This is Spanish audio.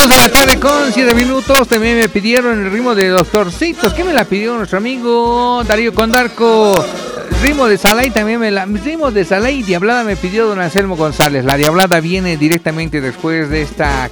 2 de la tarde con 7 minutos. También me pidieron el ritmo de Doctorcitos. ¿Qué me la pidió nuestro amigo Darío Condarco? Ritmo de Salay también ritmo de Salay y Diablada me pidió don Anselmo González. La Diablada viene directamente después de esta